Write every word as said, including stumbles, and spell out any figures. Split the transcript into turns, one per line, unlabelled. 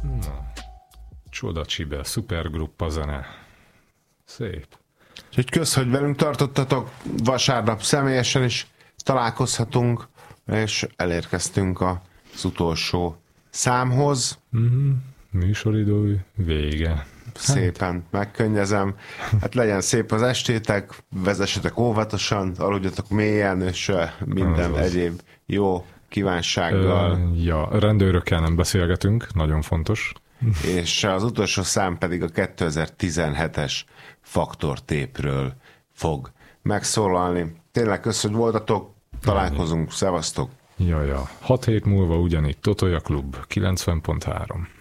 Na, csoda csibe, szupergruppa zene. Szép.
Úgyhogy kösz, hogy velünk tartottatok. Vasárnap személyesen is találkozhatunk, és elérkeztünk az utolsó számhoz.
Mm-hmm. Műsoridő vége.
Szépen megkönnyezem. Hát legyen szép az estétek, vezessetek óvatosan, aludjatok mélyen, és minden
Azaz.
egyéb jó kívánsággal.
Ö, ja, rendőrökkel nem beszélgetünk, nagyon fontos.
És az utolsó szám pedig a kétezer-tizenhetes faktortépről fog megszólalni. Tényleg kösz, hogy voltatok, találkozunk, szevasztok!
Ja, ja. Hat hét múlva ugyanitt Totoja Klub, kilencven pont három.